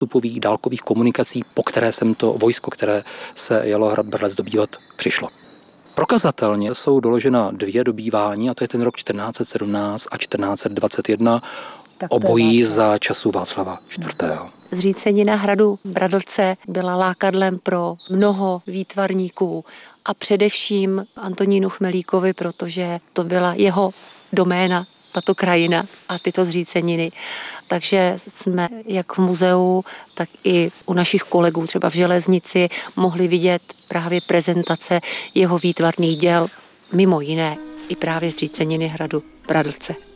nástupových dálkových komunikací, po které jsem to vojsko, které se jelo hrad Brdlec dobývat, přišlo. Prokazatelně jsou doložena 2 dobývání, a to je ten rok 1417 a 1421, obojí za času Václava IV. Zřícenina hradu Bradlce byla lákadlem pro mnoho výtvarníků a především Antonínu Chmelíkovi, protože to byla jeho doména, tato krajina a tyto zříceniny. Takže jsme jak v muzeu, tak i u našich kolegů třeba v Železnici mohli vidět právě prezentace jeho výtvarných děl, mimo jiné i právě zříceniny hradu Bradlce.